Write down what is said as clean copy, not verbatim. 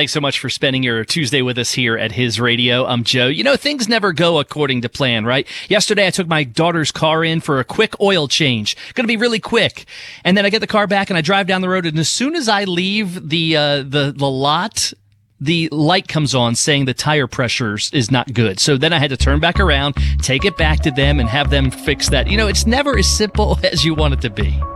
Thanks so much for spending your Tuesday with us here at His Radio. I'm Joe. You know, things never go according to plan, right? Yesterday, I took my daughter's car in for a quick oil change. Going to be really quick. And then I get the car back and I drive down the road. And as soon as I leave the lot, the light comes on saying the tire pressure is not good. So then I had to turn back around, take it back to them and have them fix that. You know, it's never as simple as you want it to be.